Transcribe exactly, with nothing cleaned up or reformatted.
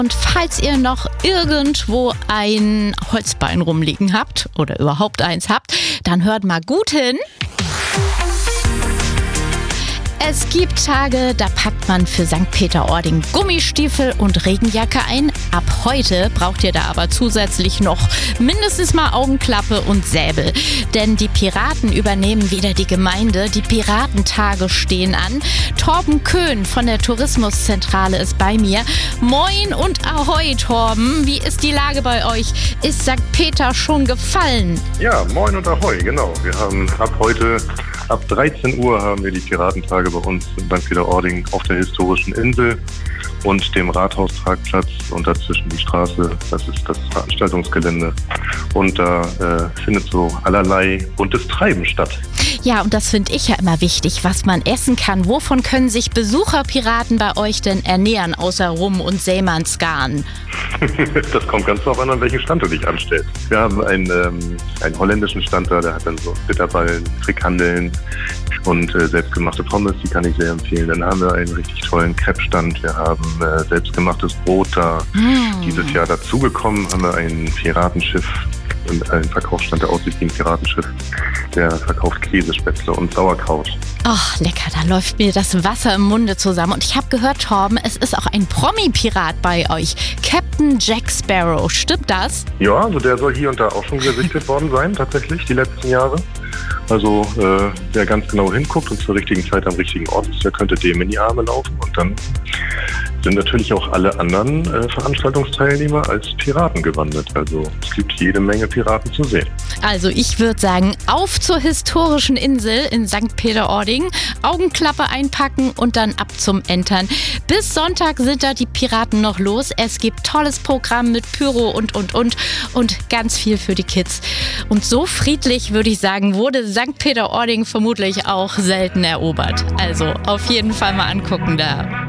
Und falls ihr noch irgendwo ein Holzbein rumliegen habt oder überhaupt eins habt, dann hört mal gut hin. Es gibt Tage, da packt man für Sankt Peter-Ording Gummistiefel und Regenjacke ein. Ab heute braucht ihr da aber zusätzlich noch mindestens mal Augenklappe und Säbel. Denn die Piraten übernehmen wieder die Gemeinde. Die Piratentage stehen an. Torben Köhn von der Tourismuszentrale ist bei mir. Moin und Ahoi, Torben. Wie ist die Lage bei euch? Ist Sankt Peter schon gefallen? Ja, moin und Ahoi, genau. Wir haben ab heute... Ab dreizehn Uhr haben wir die Piratentage bei uns in Sankt Peter-Ording auf der historischen Insel und dem Rathausparkplatz und dazwischen die Straße. Das ist das Veranstaltungsgelände. Und da äh, findet so allerlei buntes Treiben statt. Ja, und das finde ich ja immer wichtig, was man essen kann. Wovon können sich Besucherpiraten bei euch denn ernähren, außer Rum und Seemannsgarn? Das kommt ganz drauf an, an welchen Stand du dich anstellst. Wir haben einen, ähm, einen holländischen Stand da, der hat dann so Bitterballen, Frikandeln und äh, selbstgemachte Pommes, die kann ich sehr empfehlen. Dann haben wir einen richtig tollen Crepe-Stand, wir haben äh, selbstgemachtes Brot da. Mm. Dieses Jahr dazugekommen haben wir ein Piratenschiff, einen Verkaufsstand, der aussieht wie ein Piratenschiff. Der verkauft Käsespätzle und Sauerkraut. Ach, lecker, da läuft mir das Wasser im Munde zusammen. Und ich habe gehört, Torben, es ist auch ein Promi-Pirat bei euch. Captain Jack Sparrow, stimmt das? Ja, also der soll hier und da auch schon gesichtet worden sein, tatsächlich, die letzten Jahre. Also äh, wer ganz genau hinguckt und zur richtigen Zeit am richtigen Ort ist, der könnte dem in die Arme laufen. Und dann sind natürlich auch alle anderen äh, Veranstaltungsteilnehmer als Piraten gewandelt. Also es gibt jede Menge Piraten zu sehen. Also ich würde sagen, auf zur historischen Insel in Sankt Peter-Ording, Augenklappe einpacken und dann ab zum Entern. Bis Sonntag sind da die Piraten noch los. Es gibt tolles Programm mit Pyro und, und, und und ganz viel für die Kids. Und so friedlich, würde ich sagen, wurde Sankt Peter-Ording vermutlich auch selten erobert. Also auf jeden Fall mal angucken da.